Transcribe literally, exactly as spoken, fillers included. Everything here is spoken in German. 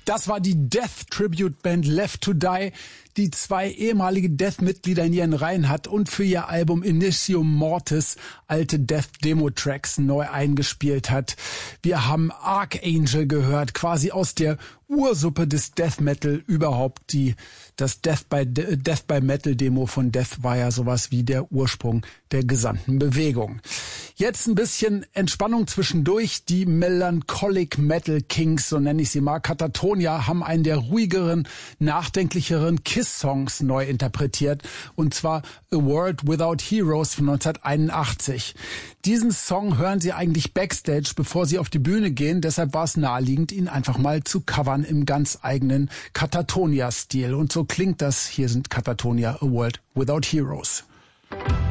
Das war die Death Tribute Band Left to Die, die zwei ehemalige Death-Mitglieder in ihren Reihen hat und für ihr Album Initium Mortis alte Death-Demo-Tracks neu eingespielt hat. Wir haben Archangel gehört, quasi aus der Ursuppe des Death Metal überhaupt. Die, das Death by, Death by Metal Demo von Death war ja sowas wie der Ursprung der gesamten Bewegung. Jetzt ein bisschen Entspannung zwischendurch. Die Melancholic Metal Kings, so nenne ich sie mal, Katatonia, haben einen der ruhigeren, nachdenklicheren Kiss-Songs neu interpretiert, und zwar A World Without Heroes von neunzehnhunderteinundachtzig. Diesen Song hören Sie eigentlich backstage, bevor Sie auf die Bühne gehen, deshalb war es naheliegend, ihn einfach mal zu covern im ganz eigenen Katatonia-Stil. Und so klingt das. Hier sind Katatonia, A World Without Heroes.